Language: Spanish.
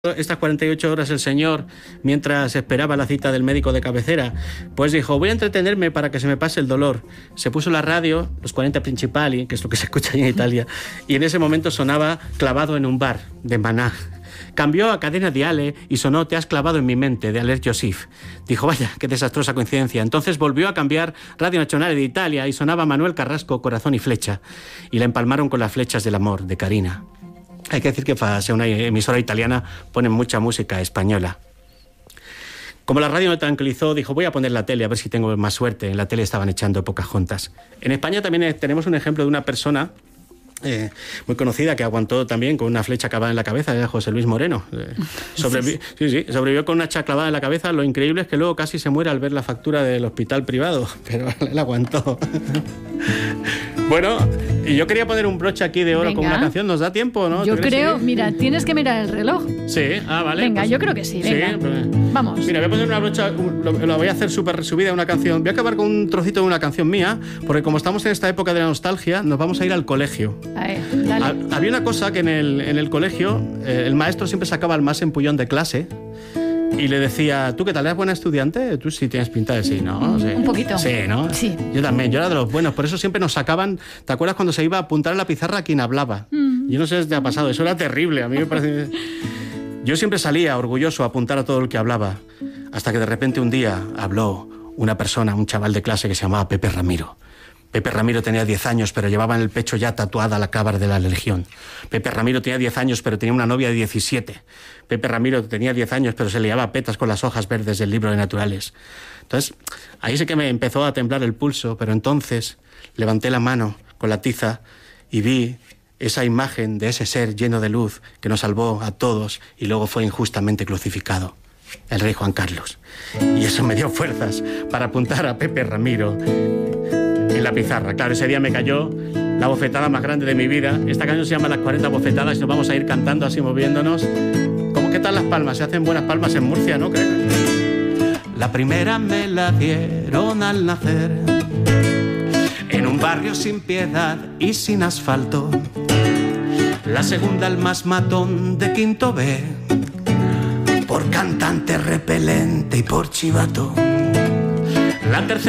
Estas 48 horas el señor, mientras esperaba la cita del médico de cabecera, pues dijo, voy a entretenerme para que se me pase el dolor. Se puso la radio, los 40 Principali, que es lo que se escucha allí en Italia, y en ese momento sonaba Clavado en un bar, de Maná. Cambió a Cadena Diale y sonó Te has clavado en mi mente, de Alert Joseph. Dijo, vaya, qué desastrosa coincidencia. Entonces volvió a cambiar Radio Nacional de Italia y sonaba Manuel Carrasco, Corazón y Flecha. Y la empalmaron con Las flechas del amor, de Carina. Hay que decir que para ser una emisora italiana ponen mucha música española. Como la radio me tranquilizó, dijo, voy a poner la tele a ver si tengo más suerte. En la tele estaban echando Pocahontas. En España también tenemos un ejemplo de una persona muy conocida que aguantó también con una flecha clavada en la cabeza, era José Luis Moreno. Sobrevivió con una hacha clavada en la cabeza. Lo increíble es que luego casi se muere al ver la factura del hospital privado, pero él aguantó. Bueno, y yo quería poner un broche aquí de oro. Venga. Con una canción. ¿Nos da tiempo, no? Yo creo, mira, tienes que mirar el reloj. Sí, vale. Venga, pues, yo creo que sí, venga. Sí, pues, vamos. Mira, voy a poner una brocha, lo voy a hacer súper resumida, una canción. Voy a acabar con un trocito de una canción mía, porque como estamos en esta época de la nostalgia, nos vamos a ir al colegio. Dale. Había una cosa que en el colegio, el maestro siempre sacaba al más empullón de clase y le decía, ¿tú qué tal? ¿Eres buena estudiante? Tú sí tienes pinta de sí, ¿no? Sí. Un poquito. Sí, ¿no? Sí. Yo también, yo era de los buenos. Por eso siempre nos sacaban... ¿Te acuerdas cuando se iba a apuntar en la pizarra a quien hablaba? Yo no sé si te ha pasado. Eso era terrible. A mí me parece... Yo siempre salía orgulloso a apuntar a todo el que hablaba. Hasta que de repente un día habló una persona, un chaval de clase que se llamaba Pepe Ramiro. Pepe Ramiro tenía 10 años, pero llevaba en el pecho ya tatuada la cábala de la Legión. Pepe Ramiro tenía 10 años, pero tenía una novia de 17. Pepe Ramiro tenía 10 años, pero se liaba petas con las hojas verdes del libro de naturales. Entonces, ahí sí que me empezó a temblar el pulso, pero entonces levanté la mano con la tiza y vi esa imagen de ese ser lleno de luz que nos salvó a todos y luego fue injustamente crucificado, el rey Juan Carlos. Y eso me dio fuerzas para apuntar a Pepe Ramiro en la pizarra. Claro, ese día me cayó la bofetada más grande de mi vida. Esta canción se llama Las 40 bofetadas y nos vamos a ir cantando así, moviéndonos. ¿Cómo qué tal las palmas? Se hacen buenas palmas en Murcia, ¿no? La primera me la dieron al nacer en un barrio sin piedad y sin asfalto. La segunda el más matón de Quinto B, por cantante repelente y por chivato. La tercera